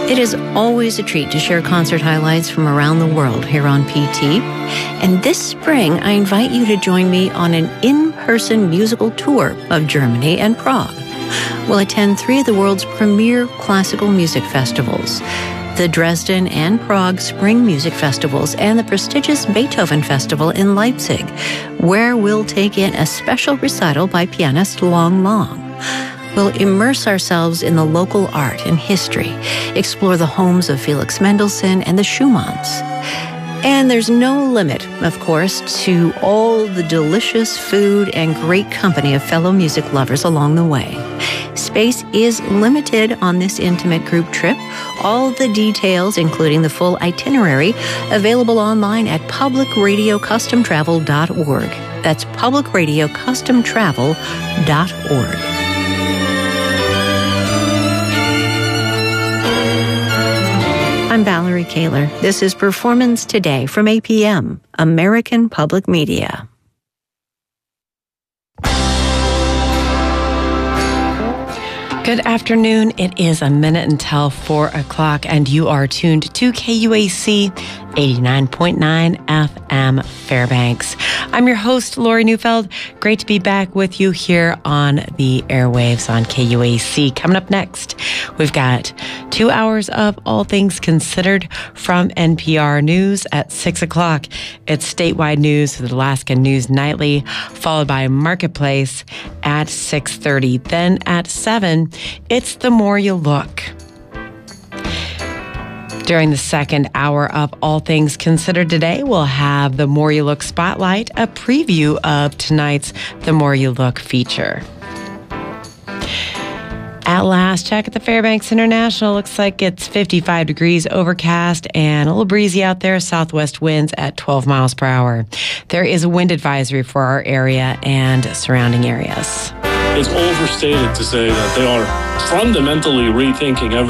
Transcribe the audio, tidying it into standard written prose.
It is always a treat to share concert highlights from around the world here on PT. And this spring, I invite you to join me on an in-person musical tour of Germany and Prague. We'll attend 3 of the world's premier classical music festivals: the Dresden and Prague Spring Music Festivals and the prestigious Beethoven Festival in Leipzig, where we'll take in a special recital by pianist Long Long. We'll immerse ourselves in the local art and history, explore the homes of Felix Mendelssohn and the Schumanns. And there's no limit, of course, to all the delicious food and great company of fellow music lovers along the way. Space is limited on this intimate group trip. All the details, including the full itinerary, available online at publicradiocustomtravel.org. That's publicradiocustomtravel.org. I'm Valerie Kaler. This is Performance Today from APM, American Public Media. Good afternoon. It is a minute until 4 o'clock, and you are tuned to KUAC 89.9 FM Fairbanks. I'm your host, Lori Neufeld. Great to be back with you here on the airwaves on KUAC. Coming up next, we've got 2 hours of All Things Considered from NPR News at 6 o'clock. It's statewide news with Alaska News Nightly, followed by Marketplace at 6:30. Then at 7, it's The More You Look. During the second hour of All Things Considered today, we'll have The More You Look Spotlight, a preview of tonight's The More You Look feature. At last check at the Fairbanks International, looks like it's 55 degrees, overcast, and a little breezy out there. Southwest winds at 12 miles per hour. There is a wind advisory for our area and surrounding areas. It's overstated to say that they are fundamentally rethinking everything.